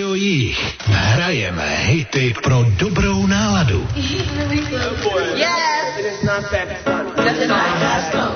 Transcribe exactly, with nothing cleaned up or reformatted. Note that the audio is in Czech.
Rádio Jich. Hrajeme hity pro dobrou náladu. Yes. It is not that funny. Does it not?